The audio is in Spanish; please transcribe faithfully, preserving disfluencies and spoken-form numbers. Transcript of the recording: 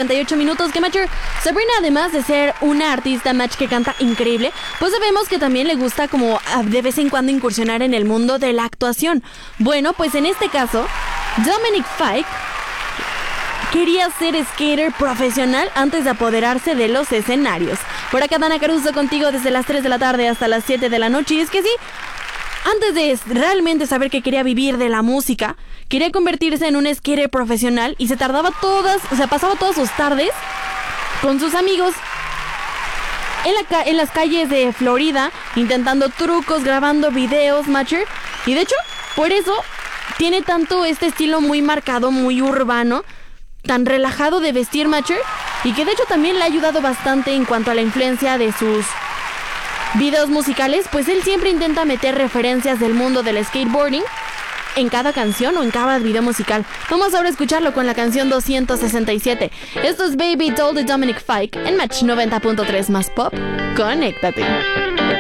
cuarenta y ocho minutos. Que Matcher, Sabrina, además de ser una artista match que canta increíble, pues sabemos que también le gusta como de vez en cuando incursionar en el mundo de la actuación. Bueno, pues en este caso, Dominic Fike quería ser skater profesional antes de apoderarse de los escenarios. Por acá Dana Caruso contigo desde las tres de la tarde hasta las siete de la noche. Y es que sí, antes de realmente saber que quería vivir de la música, quería convertirse en un skater profesional y se tardaba todas, o sea, pasaba todas sus tardes con sus amigos en, la ca- en las calles de Florida, intentando trucos, grabando videos, Matcher. Y de hecho, por eso tiene tanto este estilo muy marcado, muy urbano, tan relajado de vestir, Matcher, y que de hecho también le ha ayudado bastante en cuanto a la influencia de sus videos musicales, pues él siempre intenta meter referencias del mundo del skateboarding en cada canción o en cada video musical. Vamos ahora a escucharlo con la canción doscientos sesenta y siete. Esto es Baby Doll de Dominic Fike en Match noventa punto tres más Pop. Conéctate.